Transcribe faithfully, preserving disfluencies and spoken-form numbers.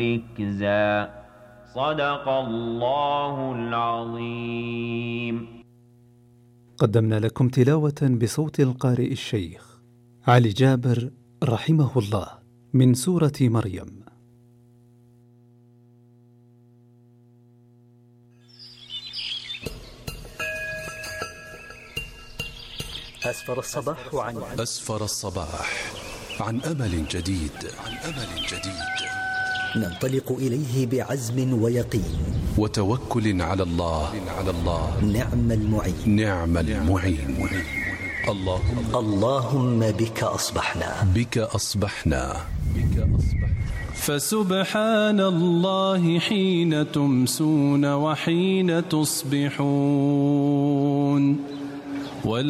ركزا صدق الله العظيم. قدمنا لكم تلاوة بصوت القارئ الشيخ علي جابر رحمه الله من سورة مريم. أسفر الصباح عن أسفر الصباح عن أمل جديد عن أمل جديد ننطلق إليه بعزم ويقين وتوكل على الله على الله نعم المعين نعم المعين. اللهم اللهم بك أصبحنا بك أصبحنا بك أصبحنا فسبحان الله حين تمسون وحين تصبحون.